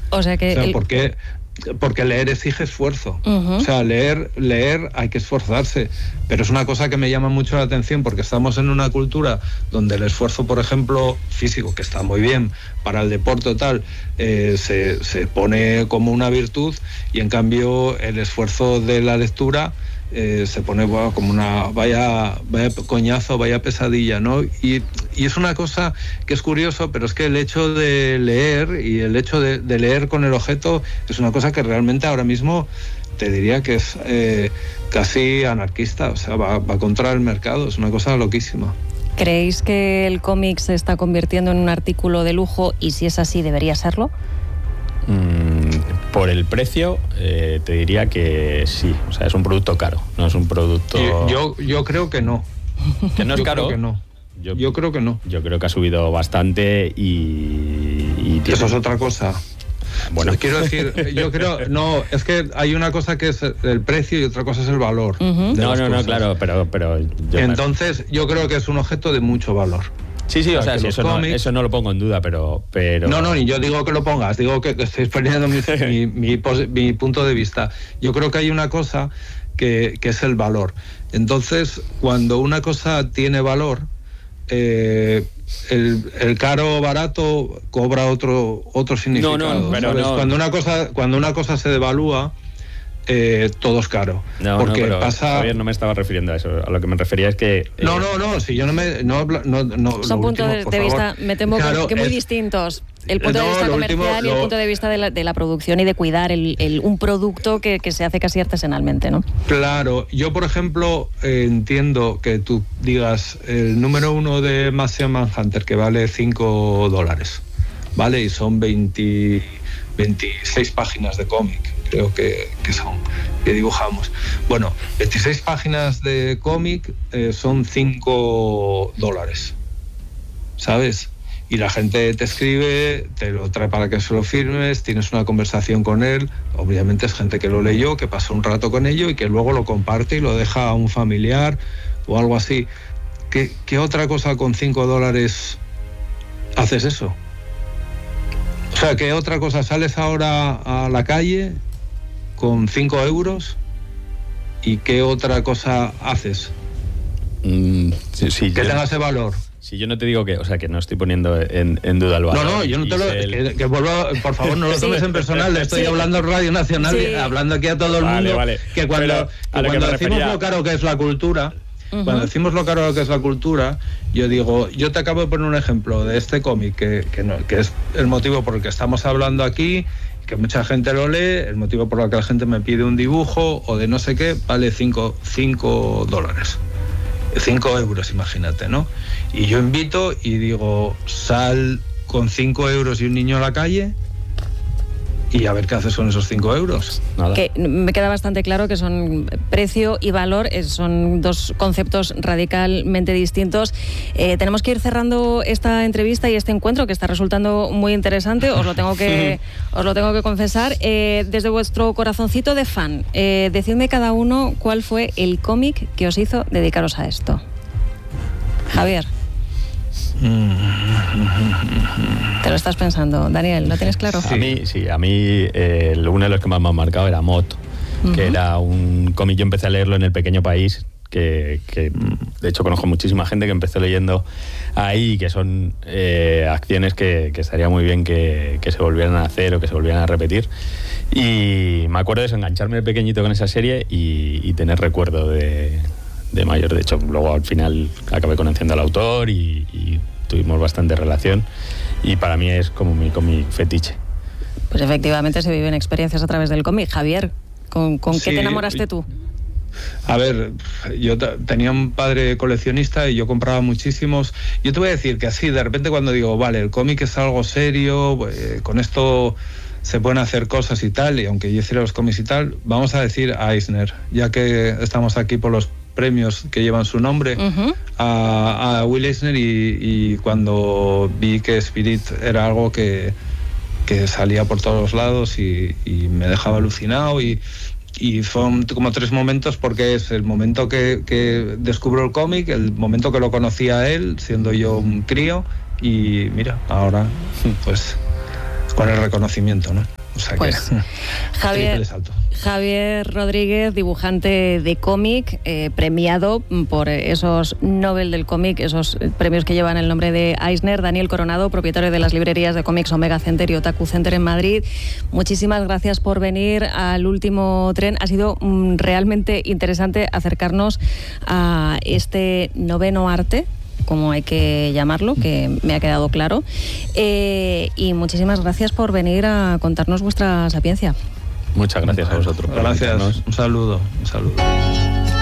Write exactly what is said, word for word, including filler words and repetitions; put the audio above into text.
O sea que... O sea, el... porque, porque leer exige esfuerzo. Uh-huh. O sea, leer, leer hay que esforzarse. Pero es una cosa que me llama mucho la atención porque estamos en una cultura donde el esfuerzo, por ejemplo, físico, que está muy bien para el deporte o tal, eh, se, se pone como una virtud, y en cambio el esfuerzo de la lectura eh, se pone bueno, como una vaya, vaya coñazo, vaya pesadilla, ¿no? Y, y es una cosa que es curioso, pero es que el hecho de leer y el hecho de, de leer con el objeto es una cosa que realmente ahora mismo te diría que es eh, casi anarquista, o sea, va, va contra el mercado, es una cosa loquísima. ¿Creéis que el cómic se está convirtiendo en un artículo de lujo y si es así debería serlo? Mm, por el precio eh, te diría que sí, o sea, es un producto caro, no es un producto... Yo, yo, yo creo que no. ¿Que no es yo caro? Creo que no. Yo, yo creo que no. Yo creo que ha subido bastante y... y tiene... Eso es otra cosa. Bueno, quiero decir, yo creo, no, es que hay una cosa que es el precio y otra cosa es el valor. Uh-huh. No, no, no, claro, pero... pero yo Entonces, me... yo creo que es un objeto de mucho valor. Sí, sí, o sea, o sea sí, eso, cómics... no, eso no lo pongo en duda, pero, pero... No, no, ni yo digo que lo pongas, digo que, que estoy poniendo mi, mi, mi, mi punto de vista. Yo creo que hay una cosa que, que es el valor. Entonces, cuando una cosa tiene valor, eh, el, el caro o barato cobra otro, otro significado. No, no, pero no. Cuando una cosa, cuando una cosa se devalúa, Eh, todo es caro. No, porque no, pero, pasa... Javier, no me estaba refiriendo a eso. A lo que me refería es que... Eh... No, no, no, si yo no me... No, no, no, Son puntos último, de vista, me temo claro, que muy es... distintos. El punto no, de vista comercial último, y el lo... punto de vista de la, de la producción y de cuidar el, el, un producto que, que se hace casi artesanalmente, ¿no? Claro, yo por ejemplo eh, entiendo que tú digas el número uno de Martian Manhunter que vale cinco dólares, ¿vale? Y son veinte, veintiséis páginas de cómic, creo que, que son, que dibujamos. Bueno, veintiséis páginas de cómic eh, son cinco dólares, ¿sabes? Y la gente te escribe, te lo trae para que se lo firmes, tienes una conversación con él, obviamente es gente que lo leyó, que pasó un rato con ello y que luego lo comparte y lo deja a un familiar o algo así. ¿Qué, qué otra cosa con cinco dólares haces eso? O sea, ¿qué otra cosa? ¿Sales ahora a la calle con cinco euros? ¿Y qué otra cosa haces? Mm, sí, sí, que yo... tenga ese valor. Si yo no te digo que, o sea, que no estoy poniendo en, en duda el valor. No, no, yo no te lo... El... Que, que vuelvo, por favor, no lo tomes sí. en personal, le estoy sí. hablando en Radio Nacional, sí. hablando aquí a todo el vale, mundo, vale. que cuando, que cuando que decimos refería... lo caro que es la cultura, uh-huh. cuando decimos lo caro que es la cultura, yo digo, yo te acabo de poner un ejemplo de este cómic, que, que, no, que es el motivo por el que estamos hablando aquí, que mucha gente lo lee, el motivo por el que la gente me pide un dibujo o de no sé qué, vale cinco dólares. cinco euros, imagínate, ¿no? Y yo invito y digo, sal con cinco euros y un niño a la calle y a ver qué haces con esos cinco euros. Nada. Que me queda bastante claro que son precio y valor, son dos conceptos radicalmente distintos. Eh, tenemos que ir cerrando esta entrevista y este encuentro que está resultando muy interesante, os lo tengo que, os lo tengo que confesar. Eh, desde vuestro corazoncito de fan, eh, decidme cada uno cuál fue el cómic que os hizo dedicaros a esto. Javier. Te lo estás pensando, Daniel, ¿lo tienes claro? Sí. A mí, sí, a mí eh, uno de los que más me ha marcado era Mot, uh-huh. que era un cómic, yo empecé a leerlo en El Pequeño País, que, que de hecho conozco muchísima gente que empezó leyendo ahí, que son eh, acciones que, que estaría muy bien que, que se volvieran a hacer o que se volvieran a repetir. Y me acuerdo de eso, engancharme de pequeñito con esa serie y, y tener recuerdo de... de mayor. De hecho, luego al final acabé conociendo al autor y, y tuvimos bastante relación y para mí es como mi cómic fetiche. Pues efectivamente se viven experiencias a través del cómic. Javier, ¿con, con sí, qué te enamoraste tú? A ver, yo t- tenía un padre coleccionista y yo compraba muchísimos. Yo te voy a decir que así, de repente cuando digo, vale, el cómic es algo serio, eh, con esto se pueden hacer cosas y tal, y aunque yo hiciera los cómics y tal, vamos a decir a Eisner, ya que estamos aquí por los premios que llevan su nombre, uh-huh. a, a Will Eisner, y, y cuando vi que Spirit era algo que, que salía por todos los lados y, y me dejaba alucinado, y, y fueron como tres momentos, porque es el momento que, que descubro el cómic, el momento que lo conocí a él, siendo yo un crío, y mira, ahora pues con el reconocimiento, ¿no? O sea pues, que Javier, Javier Rodríguez, dibujante de cómic, eh, premiado por esos Nobel del cómic, esos premios que llevan el nombre de Eisner. Daniel Coronado, propietario de las librerías de cómics Omega Center y Otaku Center en Madrid. Muchísimas gracias por venir al Último Tren. Ha sido mm, realmente interesante acercarnos a este noveno arte, como hay que llamarlo, que me ha quedado claro. Eh, y muchísimas gracias por venir a contarnos vuestra sapiencia. Muchas gracias a vosotros. Gracias, un saludo, un saludo.